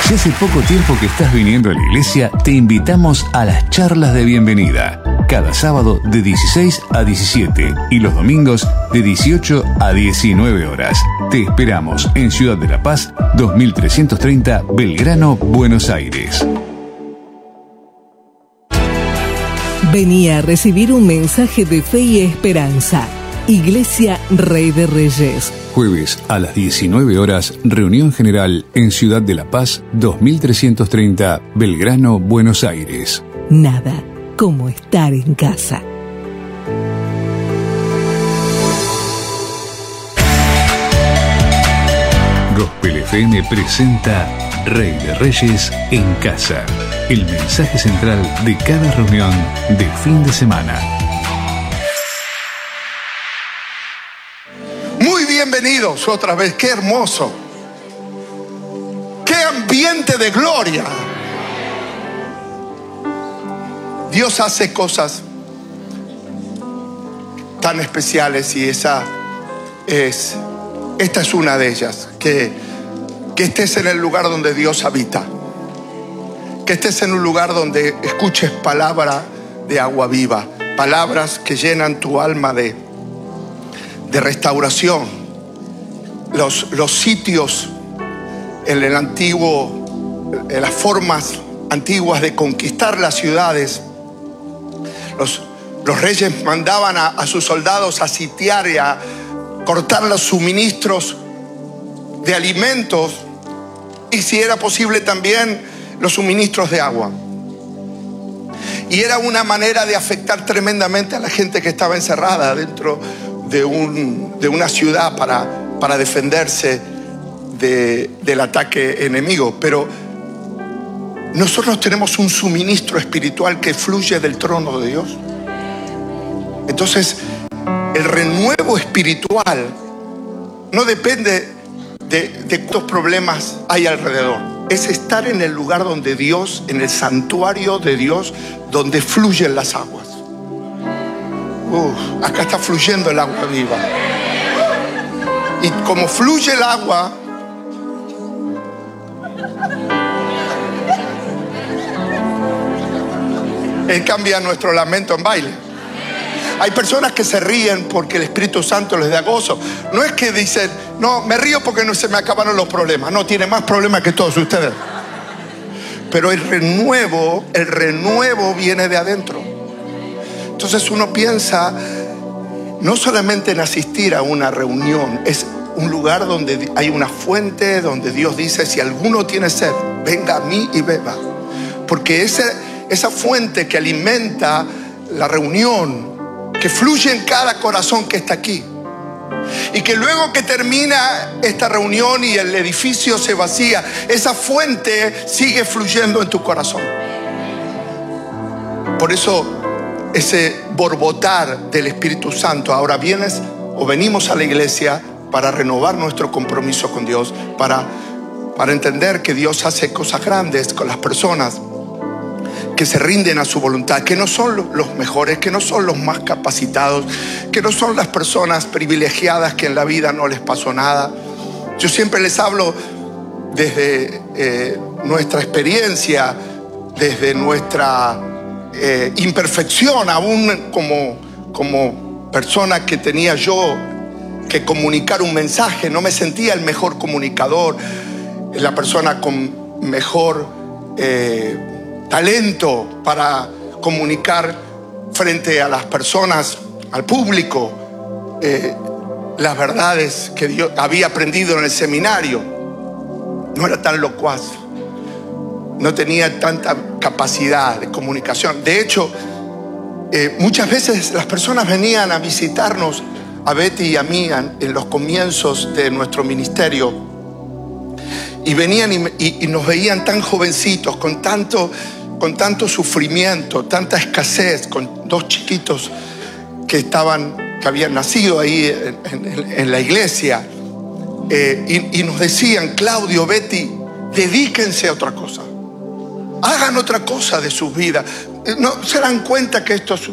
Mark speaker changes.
Speaker 1: Si hace poco tiempo que estás viniendo a la iglesia, te invitamos a las charlas de bienvenida. Cada sábado de 16 a 17 y los domingos de 18 a 19 horas. Te esperamos en Ciudad de la Paz, 2330 Belgrano, Buenos Aires.
Speaker 2: Venía a recibir un mensaje de fe y esperanza. Iglesia Rey de Reyes.
Speaker 1: Jueves a las 19 horas, reunión general en Ciudad de la Paz, 2330 Belgrano, Buenos Aires.
Speaker 2: Nada como estar en casa.
Speaker 1: Gospel FM presenta Rey de Reyes en casa. El mensaje central de cada reunión de fin de semana.
Speaker 3: Muy bienvenidos otra vez, qué hermoso. Qué ambiente de gloria. Dios hace cosas tan especiales y esta es una de ellas. Que estés en el lugar donde Dios habita. Que estés en un lugar donde escuches palabra de agua viva. Palabras que llenan tu alma de restauración. Los sitios en las formas antiguas de conquistar las ciudades. Los reyes mandaban a sus soldados a sitiar y a cortar los suministros de alimentos y, si era posible, también los suministros de agua. Y era una manera de afectar tremendamente a la gente que estaba encerrada dentro de una ciudad para defenderse del ataque enemigo. Pero nosotros tenemos un suministro espiritual que fluye del trono de Dios. Entonces, el renuevo espiritual no depende de cuántos problemas hay alrededor. Es estar en el lugar donde Dios, en el santuario de Dios, donde fluyen las aguas. Acá está fluyendo el agua viva. Y como fluye el agua, Él cambia nuestro lamento en baile. Hay personas que se ríen porque el Espíritu Santo les da gozo. No es que dicen, no, me río porque no se me acabaron los problemas. No, tiene más problemas que todos ustedes. Pero el renuevo viene de adentro. Entonces uno piensa no solamente en asistir a una reunión, es un lugar donde hay una fuente, donde Dios dice, si alguno tiene sed, venga a mí y beba. Porque esa fuente que alimenta la reunión, que fluye en cada corazón que está aquí, y que luego que termina esta reunión y el edificio se vacía, esa fuente sigue fluyendo en tu corazón. Por eso ese borbotar del Espíritu Santo. Ahora venimos a la iglesia para renovar nuestro compromiso con Dios, para entender que Dios hace cosas grandes con las personas que se rinden a su voluntad, que no son los mejores, que no son los más capacitados, que no son las personas privilegiadas que en la vida no les pasó nada. Yo siempre les hablo desde nuestra experiencia, desde nuestra imperfección, aún como persona que tenía yo que comunicar un mensaje. No me sentía el mejor comunicador, la persona con mejor talento para comunicar frente a las personas, al público, las verdades que Dios había aprendido en el seminario. No era tan locuaz, no tenía tanta capacidad de comunicación. De hecho, muchas veces las personas venían a visitarnos, a Betty y a mí, en los comienzos de nuestro ministerio, y venían y nos veían tan jovencitos, con tanto sufrimiento, tanta escasez, con dos chiquitos que habían nacido ahí en la iglesia, y nos decían, Claudio, Betty, dedíquense a otra cosa, hagan otra cosa de sus vidas. ¿No se dan cuenta que esto es